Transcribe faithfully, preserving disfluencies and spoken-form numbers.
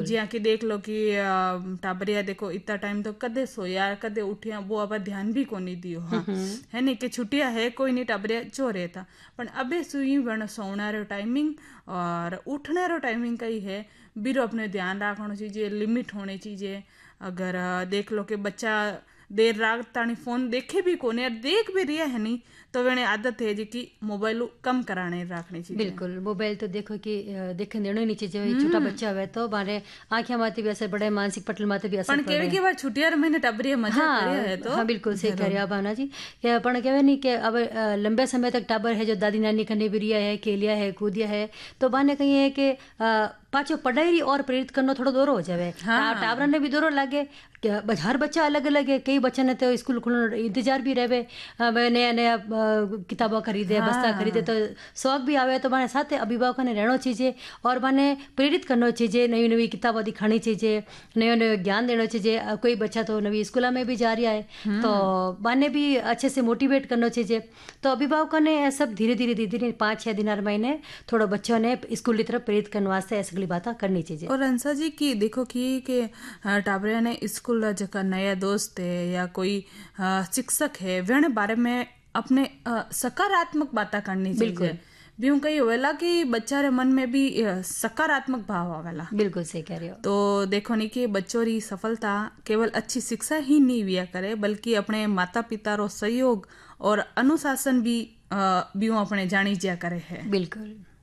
जिया कि देख लो कि टाबरिया देखो इतना टाइम तो कदे सोया कदे उठिया वो अब ध्यान भी को नहीं दियो हाँ है नहीं कि छुट्टियां है कोई नहीं टाबरिया चो रहता पण अबे सुई वण सोना रो टाइमिंग और उठने रो टाइमिंग कई है बीरो अपने ध्यान रखना चाहिए लिमिट होनी चाहिए। अगर देख लो कि बच्चा देर रात तानी फोन देखे भी कोने और देख भी रही है नहीं तो वेने आदत है जी कि मोबाइल कम कराने रखनी चाहिए। बिल्कुल मोबाइल तो देखो कि देखे देनो ही नहीं चाहिए। छोटा बच्चा हुए तो मारे आंखें माते भी असर पड़े मानसिक पटल माते भी असर पड़े। पण के बार छुट्टियां रे महीने टबरी मजा हाँ, करिया है तो हाँ बिल्कुल सही कह रहे हो भावना जी। क्या पण कहवे नहीं कि अब लंबे समय तक टाबर है जो दादी नानी कने भी रिया है खेलिया है कूदिया है तो बाने कही है कि पाछो पढ़ाई और प्रेरित करना थोड़ा दूर हो जाए। हाँ। टाबरा ने भी दूर लागे हर बच्चा अलग अलग है। कई बच्चा ने तो स्कूल खुलने इंतजार भी रहे नया नया किताबा खरीदे हाँ। बस्ता खरीदे तो शौक भी आवे तो माने साथ अभिभावक ने रहना चाहिए और माने प्रेरित करना चाहिए। नई नई किताबें दिखानी चाहिए नयो नयो ज्ञान देना चाहिए। कोई बच्चा तो नवी स्कूल में भी जा रहा है तो माने भी अच्छे से मोटिवेट करना चाहिए। तो अभिभावकों ने सब धीरे धीरे धीरे धीरे पाँच छः दिन हर महीने थोड़ा बच्चों ने स्कूल की तरफ प्रेरित करने वास्ते ऐसी बातें करनी चाहिए। और अंसा जी की देखो कि के टाबरिया ने स्कूल जका नया दोस्त है या कोई शिक्षक है वे बारे में अपने सकारात्मक बातें करनी चाहिए। भी कही होवेला कि बच्चा रे मन में भी सकारात्मक भाव आवेला। बिल्कुल सही कह रहे हो। तो देखो नहीं कि बच्चों री सफलता केवल अच्छी शिक्षा ही नहीं विया करे बल्कि अपने माता पिता रो सहयोग और अनुशासन भी भी अपने जानी जिया करे है। बिल्कुल।